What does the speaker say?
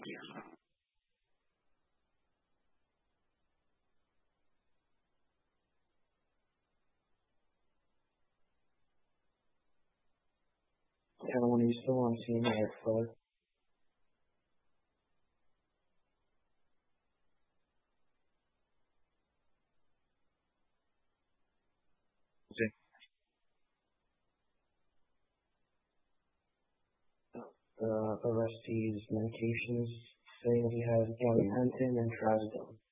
Everyone, are you still on scene at Fuller? Okay. The arrestee's medications saying he has gabapentin and trazodone.